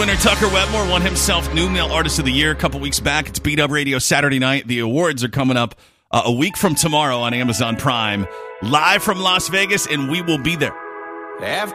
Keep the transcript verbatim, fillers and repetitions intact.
Winner Tucker Wetmore won himself New Male Artist of the Year a couple weeks back. It's Beat Up Radio Saturday night. The awards are coming up uh, a week from tomorrow on Amazon Prime. Live from Las Vegas, and we will be there.